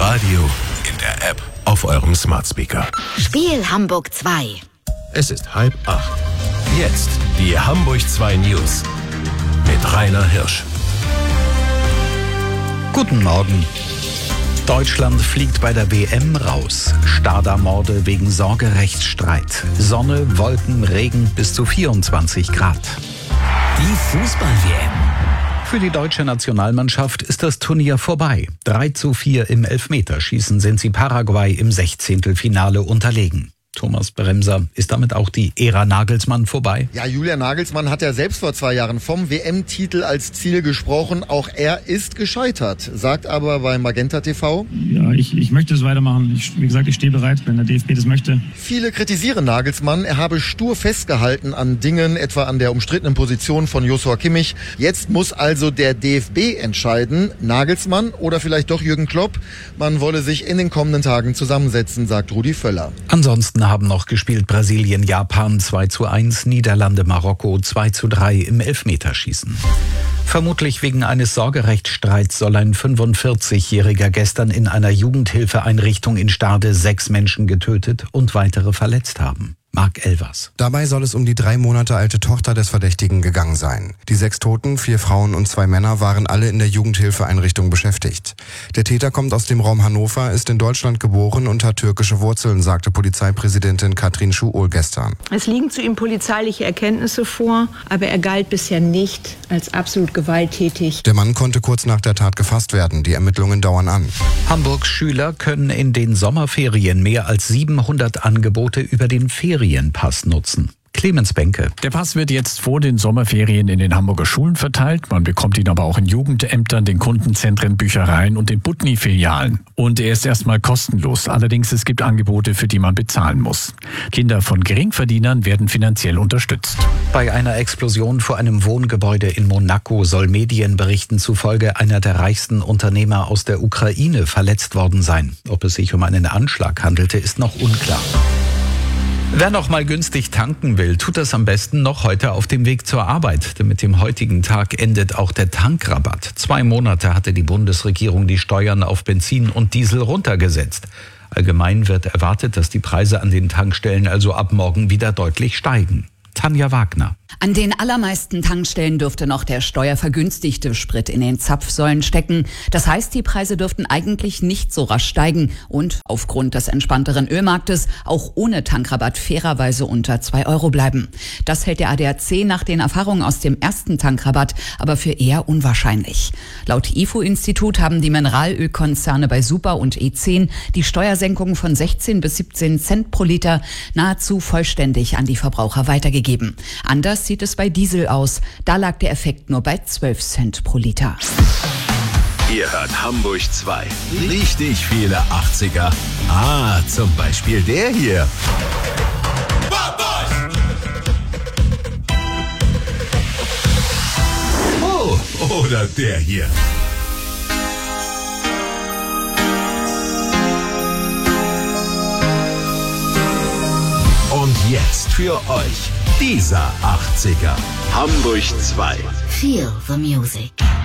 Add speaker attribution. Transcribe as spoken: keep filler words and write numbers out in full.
Speaker 1: Radio, in der App, auf eurem Smart Speaker.
Speaker 2: Spiel Hamburg zwei.
Speaker 1: Es ist halb acht. Jetzt die Hamburg zwei News mit Rainer Hirsch.
Speaker 3: Guten Morgen. Deutschland fliegt bei der W M raus. Stadamorde wegen Sorgerechtsstreit. Sonne, Wolken, Regen bis zu vierundzwanzig Grad.
Speaker 4: Die Fußball-W M.
Speaker 3: Für die deutsche Nationalmannschaft ist das Turnier vorbei. drei zu vier im Elfmeterschießen sind sie Paraguay im Sechzehntelfinale unterlegen. Thomas Bremser, ist damit auch die Ära Nagelsmann vorbei?
Speaker 5: Ja, Julian Nagelsmann hat ja selbst vor zwei Jahren vom W M-Titel als Ziel gesprochen. Auch er ist gescheitert, sagt aber bei Magenta T V.
Speaker 6: Ja, ich, ich möchte es weitermachen. Ich, wie gesagt, ich stehe bereit, wenn der D F B das möchte.
Speaker 5: Viele kritisieren Nagelsmann. Er habe stur festgehalten an Dingen, etwa an der umstrittenen Position von Joshua Kimmich. Jetzt muss also der D F B entscheiden, Nagelsmann oder vielleicht doch Jürgen Klopp. Man wolle sich in den kommenden Tagen zusammensetzen, sagt Rudi Völler.
Speaker 3: Ansonsten haben noch gespielt Brasilien, Japan zwei zu eins, Niederlande, Marokko zwei zu drei im Elfmeterschießen. Vermutlich wegen eines Sorgerechtsstreits soll ein fünfundvierzigjähriger gestern in einer Jugendhilfeeinrichtung in Stade sechs Menschen getötet und weitere verletzt haben. Marc Elvers.
Speaker 7: Dabei soll es um die drei Monate alte Tochter des Verdächtigen gegangen sein. Die sechs Toten, vier Frauen und zwei Männer, waren alle in der Jugendhilfeeinrichtung beschäftigt. Der Täter kommt aus dem Raum Hannover, ist in Deutschland geboren und hat türkische Wurzeln, sagte Polizeipräsidentin Katrin Schuol gestern.
Speaker 8: Es liegen zu ihm polizeiliche Erkenntnisse vor, aber er galt bisher nicht als absolut gewalttätig.
Speaker 7: Der Mann konnte kurz nach der Tat gefasst werden. Die Ermittlungen dauern an.
Speaker 3: Hamburgs Schüler können in den Sommerferien mehr als siebenhundert Angebote über den Ferien Pass nutzen. Clemens Benke.
Speaker 9: Der Pass wird jetzt vor den Sommerferien in den Hamburger Schulen verteilt. Man bekommt ihn aber auch in Jugendämtern, den Kundenzentren, Büchereien und den Butni-Filialen. Und er ist erstmal kostenlos. Allerdings es gibt Angebote, für die man bezahlen muss. Kinder von Geringverdienern werden finanziell unterstützt.
Speaker 3: Bei einer Explosion vor einem Wohngebäude in Monaco soll Medienberichten zufolge einer der reichsten Unternehmer aus der Ukraine verletzt worden sein. Ob es sich um einen Anschlag handelte, ist noch unklar. Wer noch mal günstig tanken will, tut das am besten noch heute auf dem Weg zur Arbeit. Denn mit dem heutigen Tag endet auch der Tankrabatt. Zwei Monate hatte die Bundesregierung die Steuern auf Benzin und Diesel runtergesetzt. Allgemein wird erwartet, dass die Preise an den Tankstellen also ab morgen wieder deutlich steigen. Tanja Wagner.
Speaker 10: An den allermeisten Tankstellen dürfte noch der steuervergünstigte Sprit in den Zapfsäulen stecken. Das heißt, die Preise dürften eigentlich nicht so rasch steigen und aufgrund des entspannteren Ölmarktes auch ohne Tankrabatt fairerweise unter zwei Euro bleiben. Das hält der A D A C nach den Erfahrungen aus dem ersten Tankrabatt aber für eher unwahrscheinlich. Laut I F O-Institut haben die Mineralölkonzerne bei Super und E zehn die Steuersenkung von sechzehn bis siebzehn Cent pro Liter nahezu vollständig an die Verbraucher weitergegeben. Anders sieht es bei Diesel aus. Da lag der Effekt nur bei zwölf Cent pro Liter.
Speaker 1: Ihr hört Hamburg zwei. Richtig viele achtziger. Ah, zum Beispiel der hier. Oh, oder der hier. Und jetzt für euch dieser achtziger. Hamburg zwei.
Speaker 2: Feel the music.